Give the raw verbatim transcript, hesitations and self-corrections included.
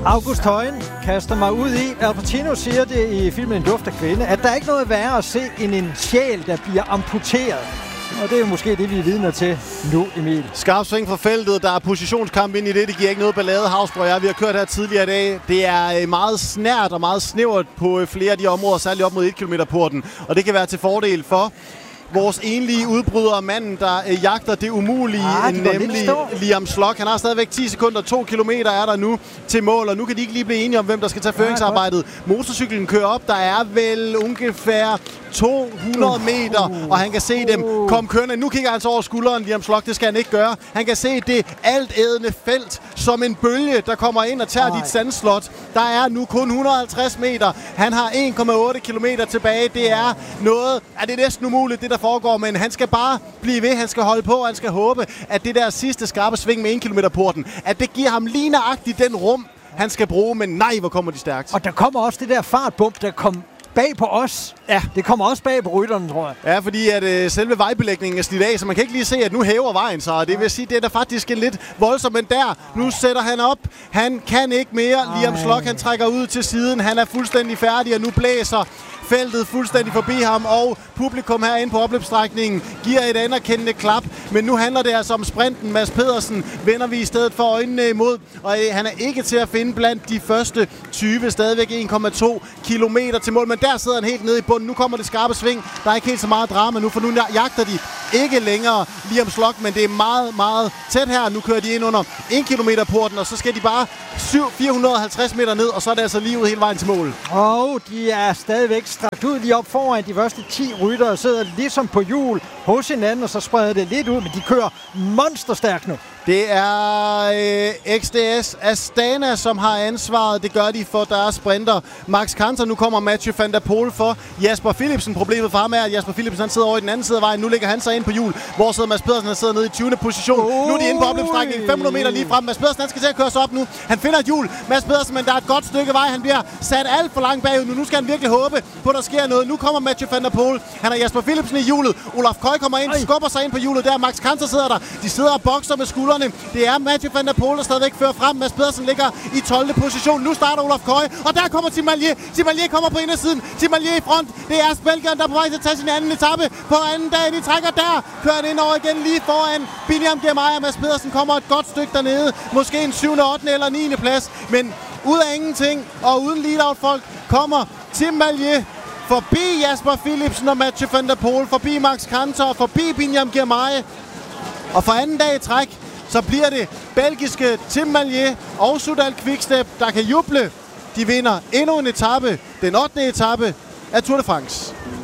August Højen kaster mig ud i, Al Pacino siger det i filmen En duft af kvinde, at der er ikke noget værre at se end en sjæl, der bliver amputeret. Og det er jo måske det, vi er vidner til nu, Emil. Skarp sving fra feltet. Der er positionskamp ind i det. Det giver ikke noget ballade. Havsborg og jeg, vi har kørt her tidligere i dag. Det er meget snært og meget snævert på flere af de områder, særligt op mod et kilometer porten. Og det kan være til fordel for vores enlige udbryder, manden, der øh, jagter det umulige, ah, det nemlig Liam Slock. Han har stadigvæk ti sekunder, to kilometer er der nu til mål, og nu kan de ikke lige blive enige om, hvem der skal tage føringsarbejdet. Motorcyklen kører op, der er vel ungefær to hundrede meter, og han kan se dem komme kørende. Nu kigger han så over skulderen, Liam Slock, det skal han ikke gøre. Han kan se det altædende felt som en bølge, der kommer ind og tager Ej. dit sandslot. Der er nu kun et hundrede og halvtreds meter. Han har en komma otte kilometer tilbage. Det er noget, at det er næsten umuligt, det der foregår, men han skal bare blive ved, han skal holde på, han skal håbe, at det der sidste skarpe sving med en kilometer porten, at det giver ham lige nøjagtigt den rum, han skal bruge, men nej, hvor kommer de stærkt. Og der kommer også det der fartbump, der kom bag på os. Ja. Det kommer også bag på rytterne, tror jeg. Ja, fordi at øh, selve vejbelægningen er slidt af, så man kan ikke lige se, at nu hæver vejen sig. Det vil sige, det er da faktisk en lidt voldsomt, men der, nu sætter han op. Han kan ikke mere. Ej. Liam Slock, han trækker ud til siden. Han er fuldstændig færdig, og nu blæser feltet fuldstændig forbi ham, og publikum herinde på opløbsstrækningen giver et anerkendende klap. Men nu handler det altså om sprinten. Mads Pedersen vender vi i stedet for øjnene imod, og øh, han er ikke til at finde blandt de første tyve. Stadigvæk en komma to kilometer til mål, men der sidder han helt nede i bunden. Nu kommer det skarpe sving. Der er ikke helt så meget drama nu, for nu jagter de ikke længere Liam Slock, men det er meget, meget tæt her. Nu kører de ind under en kilometer porten, og så skal de bare fire hundrede og halvtreds meter ned, og så er det altså lige ud hele vejen til mål. Og de er stadigvæk strakt ud lige op foran. De første ti ryttere sidder ligesom på hjul hos hinanden, og så spreder det lidt ud, men de kører monsterstærkt nu. Det er øh, X D S Astana, som har ansvaret. Det gør de for deres sprinter. Max Kanter, nu kommer Mathieu van der Poel for Jasper Philipsen. Problemet for ham er, at Jasper Philipsen han sidder over i den anden side af vejen. Nu ligger han sig ind på hjul. Hvor sidder Mads Pedersen? Han sidder nede i tyvende position. Oh, nu er de inde på opløbsstrækningen. fem hundrede meter lige frem. Mads Pedersen han skal til at køre sig op nu. Han finder et hjul. Mads Pedersen, men der er et godt stykke vej. Han bliver sat alt for langt bagud nu. Nu skal han virkelig håbe på, at der sker noget. Nu kommer Mathieu van der Poel. Han har Jasper Philipsen i hjulet. Olaf Køj kommer ind, Ej. skubber sig ind på hjulet. Der Max Kanter sidder der. De sidder og bokser med skuldrene. Det er Mathieu van der Poel, der stadigvæk fører frem. Mads Pedersen ligger i tolvte position. Nu starter Olaf Køj, og der kommer Tim Mallier. Tim Mallier kommer på indersiden. Tim Mallier i front. Det er Belgieren, der er på vej til at tage sin anden etape på anden dag. De trækker der. Kører han ind over igen lige foran Biniam Girmay. Mads Pedersen kommer et godt stykke dernede. Måske en syvende, ottende eller niende plads. Men ud af ingenting og uden lead-out-folk kommer Tim Mallier forbi Jasper Philipsen og Mathieu van der Poel, forbi Max Kanter og forbi Biniam Girmay. Og for anden dag i træk, så bliver det belgiske Tim Mallier og Soudal Quickstep, der kan juble. De vinder endnu en etape, den ottende etape af Tour de France.